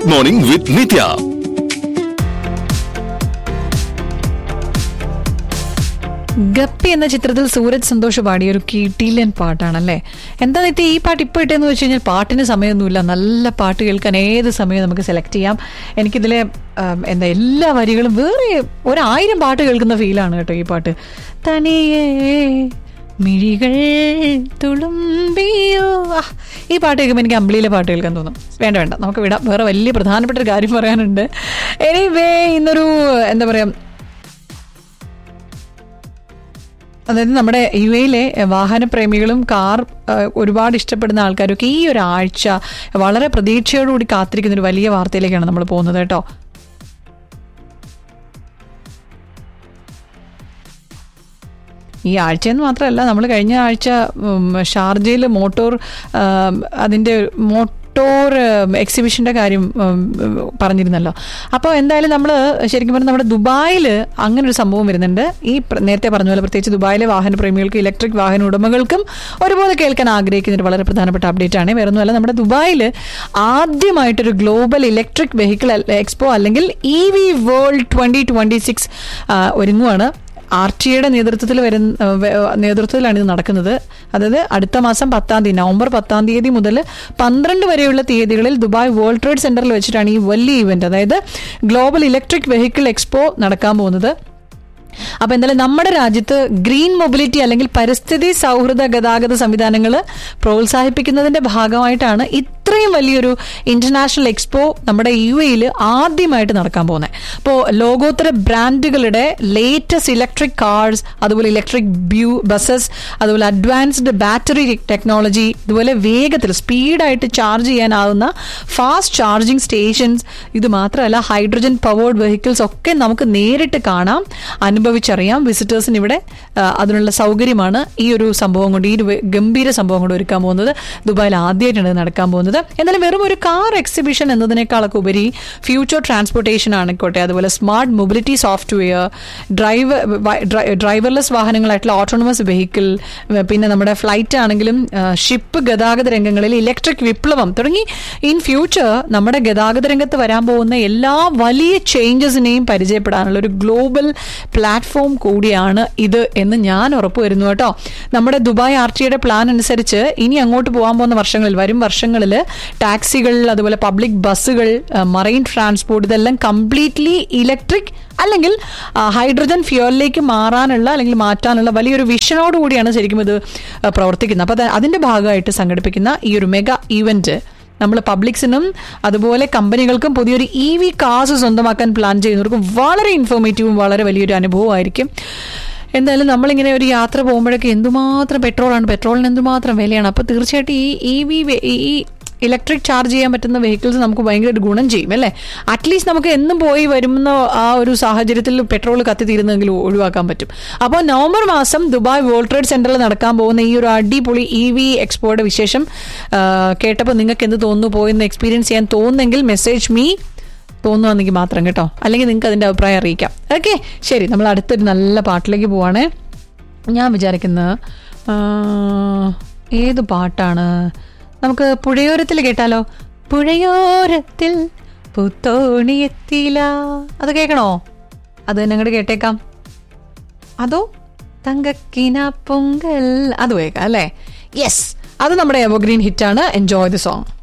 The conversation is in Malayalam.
ഗുഡ് മോർണിംഗ് വിത്ത് നിത്യ. ഗപ്പി എന്ന ചിത്രത്തിൽ സൂരജ് സന്തോഷ് പാടിയ ഒരു കിടിലൻ പാട്ടാണല്ലേ. എന്താ നിത്യ ഈ പാട്ട് ഇപ്പോൾ ഇട്ടെന്ന് വെച്ച് കഴിഞ്ഞാൽ പാട്ടിന് സമയമൊന്നുമില്ല. നല്ല പാട്ട് കേൾക്കാൻ ഏത് സമയം നമുക്ക് സെലക്ട് ചെയ്യാം. എനിക്കിതിലെ എല്ലാ വരികളും വേറെ 1000 പാട്ട് കേൾക്കുന്ന ഫീലാണ് കേട്ടോ ഈ പാട്ട്. തനിയേ മിഴികൾ തുളുമ്പിയോ, ഈ പാട്ട് കേൾക്കുമ്പോൾ എനിക്ക് അമ്പിളിയിലെ പാട്ട് കേൾക്കാൻ തോന്നും. വേണ്ട നമുക്ക് വിടാം. വേറെ വലിയ പ്രധാനപ്പെട്ട ഒരു കാര്യം പറയാനുണ്ട്. എനിവേ ഇന്നൊരു എന്താ പറയാ, അതായത് നമ്മുടെ യുഎയിലെ വാഹനപ്രേമികളും കാർ ഒരുപാട് ഇഷ്ടപ്പെടുന്ന ആൾക്കാരൊക്കെ ഈ ഒരു ആഴ്ച വളരെ പ്രതീക്ഷയോടുകൂടി കാത്തിരിക്കുന്ന ഒരു വലിയ വാർത്തയിലേക്കാണ് നമ്മൾ പോകുന്നത് കേട്ടോ. ഈ ആഴ്ചയെന്ന് മാത്രമല്ല, നമ്മൾ കഴിഞ്ഞ ആഴ്ച ഷാർജയിൽ അതിൻ്റെ മോട്ടോർ എക്സിബിഷൻ്റെ കാര്യം പറഞ്ഞിരുന്നല്ലോ. അപ്പോൾ എന്തായാലും നമ്മൾ ശരിക്കും പറഞ്ഞാൽ നമ്മുടെ ദുബായിൽ അങ്ങനെ ഒരു സംഭവം വരുന്നുണ്ട്. ഈ നേരത്തെ പറഞ്ഞ പോലെ പ്രത്യേകിച്ച് ദുബായിലെ വാഹനപ്രേമികൾക്ക്, ഇലക്ട്രിക് വാഹന ഉടമകൾക്കും ഒരുപോലെ കേൾക്കാൻ ആഗ്രഹിക്കുന്ന ഒരു വളരെ പ്രധാനപ്പെട്ട അപ്ഡേറ്റ് ആണ്. വേറെ ഒന്നുമല്ല, നമ്മുടെ ദുബായിൽ ആദ്യമായിട്ടൊരു ഗ്ലോബൽ ഇലക്ട്രിക് വെഹിക്കിൾ എക്സ്പോ അല്ലെങ്കിൽ EV വേൾഡ് 2026 ഒരുങ്ങുവാണ്. RTA നേതൃത്വത്തിലാണ് ഇത് നടക്കുന്നത്. അതായത് അടുത്ത മാസം 10 തീയതി, നവംബർ 10 തീയതി മുതൽ 12 വരെയുള്ള തീയതികളിൽ ദുബായ് വേൾഡ് ട്രേഡ് സെന്ററിൽ വെച്ചിട്ടാണ് ഈ വലിയ ഇവന്റ്, അതായത് ഗ്ലോബൽ ഇലക്ട്രിക് വെഹിക്കിൾ എക്സ്പോ നടക്കാൻ പോകുന്നത്. അപ്പോൾ എന്തായാലും നമ്മുടെ രാജ്യത്ത് ഗ്രീൻ മൊബിലിറ്റി അല്ലെങ്കിൽ പരിസ്ഥിതി സൗഹൃദ ഗതാഗത സംവിധാനങ്ങൾ പ്രോത്സാഹിപ്പിക്കുന്നതിന്റെ ഭാഗമായിട്ടാണ് ഇത്രയും വലിയൊരു ഇന്റർനാഷണൽ എക്സ്പോ നമ്മുടെ UAEയിൽ ആദ്യമായിട്ട് നടക്കാൻ പോകുന്നത്. അപ്പോൾ ലോകോത്തര ബ്രാൻഡുകളുടെ ലേറ്റസ്റ്റ് ഇലക്ട്രിക് കാർസ്, അതുപോലെ ഇലക്ട്രിക് ബസസ്, അതുപോലെ അഡ്വാൻസ്ഡ് ബാറ്ററി ടെക്നോളജി, ഇതുപോലെ വേഗത്തിൽ സ്പീഡായിട്ട് ചാർജ് ചെയ്യാനാവുന്ന ഫാസ്റ്റ് ചാർജിങ് സ്റ്റേഷൻസ്, ഇത് മാത്രമല്ല ഹൈഡ്രജൻ പവേർഡ് വെഹിക്കിൾസ് ഒക്കെ നമുക്ക് നേരിട്ട് കാണാം, അനുഭവിച്ചറിയാം. വിസിറ്റേഴ്സിന് ഇവിടെ അതിനുള്ള സൗകര്യമാണ് ഈ ഒരു സംഭവം കൊണ്ട്, ഈ ഒരു ഗംഭീര സംഭവം കൊണ്ട് ഒരുക്കാൻ പോകുന്നത്. ദുബായിൽ ആദ്യമായിട്ടാണ് നടക്കാൻ പോകുന്നത്. എന്നാലും വെറും ഒരു കാർ എക്സിബിഷൻ എന്നതിനേക്കാളൊക്കെ ഉപരി ഫ്യൂച്ചർ ട്രാൻസ്പോർട്ടേഷൻ ആയിക്കോട്ടെ, അതുപോലെ smart mobility software, driverless വാഹനങ്ങളായിട്ടുള്ള autonomous vehicle, പിന്നെ നമ്മുടെ ഫ്ലൈറ്റ് ആണെങ്കിലും ഷിപ്പ് ഗതാഗത രംഗങ്ങളിൽ ഇലക്ട്രിക് വിപ്ലവം തുടങ്ങി ഇൻ ഫ്യൂച്ചർ നമ്മുടെ ഗതാഗത രംഗത്ത് വരാൻ പോകുന്ന എല്ലാ വലിയ ചേഞ്ചസിനെയും പരിചയപ്പെടാനുള്ള ഒരു ഗ്ലോബൽ പ്ലാറ്റ്ഫോം കൂടിയാണ് ഇത് എന്ന് ഞാൻ ഉറപ്പുവരുന്നു കേട്ടോ. നമ്മുടെ ദുബായ് RTA പ്ലാൻ അനുസരിച്ച് ഇനി അങ്ങോട്ട് പോകാൻ പോകുന്ന വരും വർഷങ്ങളിൽ ടാക്സികൾ, അതുപോലെ പബ്ലിക് ബസ്സുകൾ, മറൈൻ ട്രാൻസ്പോർട്ട്, ഇതെല്ലാം കംപ്ലീറ്റ്ലി ഇലക്ട്രിക് അല്ലെങ്കിൽ ഹൈഡ്രജൻ ഫ്യൂവലിലേക്ക് മാറ്റാനുള്ള വലിയൊരു വിഷനോട് കൂടിയാണ് ശരിക്കും ഇത് പ്രവർത്തിക്കുന്നത്. അപ്പോൾ അതിന്റെ ഭാഗമായിട്ട് സംഘടിപ്പിക്കുന്ന ഈ ഒരു മെഗാ ഈവന്റ് നമ്മൾ പബ്ലിക്സിനും അതുപോലെ കമ്പനികൾക്കും പുതിയൊരു EV കാർസ് സ്വന്തമാക്കാൻ പ്ലാൻ ചെയ്യുന്നവർക്കും വളരെ ഇൻഫോർമേറ്റീവും വളരെ വലിയൊരു അനുഭവമായിരിക്കും. എന്തായാലും നമ്മളിങ്ങനെ ഒരു യാത്ര പോകുമ്പോഴൊക്കെ എന്തുമാത്രം പെട്രോളിന് എന്തുമാത്രം വിലയാണ്. അപ്പോൾ തീർച്ചയായിട്ടും ഈ ഇലക്ട്രിക് ചാർജ് ചെയ്യാൻ പറ്റുന്ന വെഹിക്കിൾസ് നമുക്ക് ഭയങ്കരമായിട്ട് ഗുണം ചെയ്യും അല്ലേ. അറ്റ്ലീസ്റ്റ് നമുക്ക് എന്നും പോയി വരുന്ന ആ ഒരു സാഹചര്യത്തിൽ പെട്രോൾ കത്തിത്തീരുന്നെങ്കിലും ഒഴിവാക്കാൻ പറ്റും. അപ്പോൾ നവംബർ മാസം ദുബായ് വേൾഡ് ട്രേഡ് സെന്ററിൽ നടക്കാൻ പോകുന്ന ഈ ഒരു അടിപൊളി EV എക്സ്പോയുടെ വിശേഷം കേട്ടപ്പോൾ നിങ്ങൾക്ക് എന്ത് തോന്നുന്നു, പോയെന്ന് എക്സ്പീരിയൻസ് ചെയ്യാൻ തോന്നുന്നെങ്കിൽ മെസ്സേജ് മീ, തോന്നുവാണെങ്കിൽ മാത്രം കേട്ടോ, അല്ലെങ്കിൽ നിങ്ങൾക്ക് അതിൻ്റെ അഭിപ്രായം അറിയിക്കാം. ഓക്കെ, ശരി, നമ്മൾ അടുത്തൊരു നല്ല പാട്ടിലേക്ക് പോവാണ്. ഞാൻ വിചാരിക്കുന്നത് ഏത് പാട്ടാണ്, നമുക്ക് പുഴയോരത്തിൽ കേട്ടാലോ. പുഴയോരത്തിൽ പൂത്തോണിയെത്തില്ല, അത് കേൾക്കണോ? അത് തന്നെ അങ്ങോട്ട് കേട്ടേക്കാം. അതോ തങ്കക്കിന പൊങ്കൽ, അത് കേൾക്കാം അല്ലേ. യെസ്, അത് നമ്മുടെ എവർഗ്രീൻ ഹിറ്റാണ്. Enjoy the song.